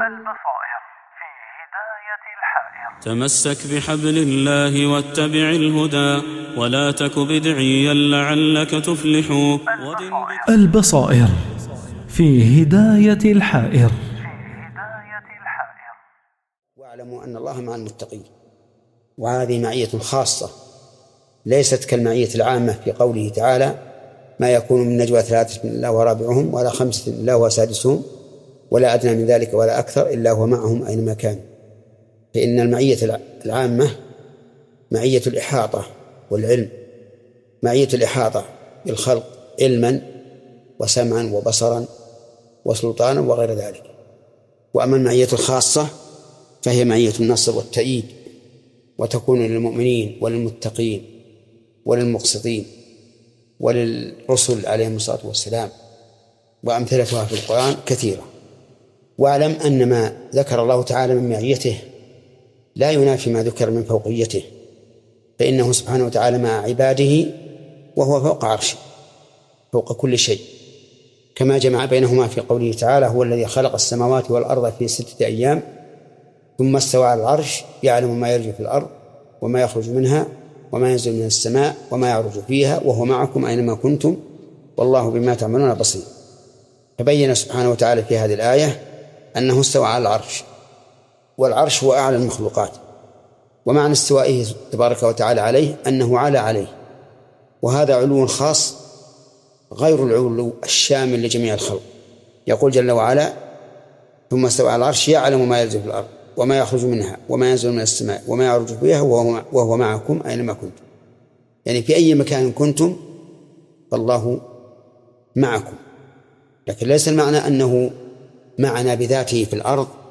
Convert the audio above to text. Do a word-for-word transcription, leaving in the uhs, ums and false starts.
البصائر في هداية الحائر. تمسك بحبل الله واتبع الهدى ولا تك بدعيا لعلك تفلح. البصائر في هداية الحائر. واعلموا أن الله مع المتقين، وهذه معية خاصة ليست كالمعية العامة في قوله تعالى: ما يكون من نجوى ثلاثة إلا هو رابعهم ولا خمسة إلا هو سادسهم ولا أدنى من ذلك ولا أكثر إلا هو معهم أينما كانوا. فإن المعية العامة معية الإحاطة والعلم، معية الإحاطة بالخلق علما وسمعا وبصرا وسلطانا وغير ذلك. وأما المعية الخاصة فهي معية النصر والتأييد، وتكون للمؤمنين وللمتقين وللمقسطين وللرسل عليهم الصلاة والسلام، وأمثلتها في القرآن كثيرة. واعلم أن ما ذكر الله تعالى من معيته لا ينافي ما ذكر من فوقيته، فإنه سبحانه وتعالى مع عباده وهو فوق عرشه فوق كل شيء، كما جمع بينهما في قوله تعالى: هو الذي خلق السماوات والأرض في ستة أيام ثم استوى على العرش يعلم ما يلج في الأرض وما يخرج منها وما ينزل من السماء وما يعرج فيها وهو معكم أينما كنتم والله بما تعملون بصير. فبين سبحانه وتعالى في هذه الآية أنه استوى على العرش، والعرش هو أعلى المخلوقات، ومعنى استوائه تبارك وتعالى عليه أنه على عليه، وهذا علو خاص غير العلو الشامل لجميع الخلق. يقول جل وعلا: ثم استوى على العرش يعلم ما يلج في الأرض وما يخرج منها وما ينزل من السماء وما يعرج فيها وهو معكم أينما كنتم، يعني في أي مكان كنتم فالله معكم. لكن ليس المعنى أنه معنا بذاته في الأرض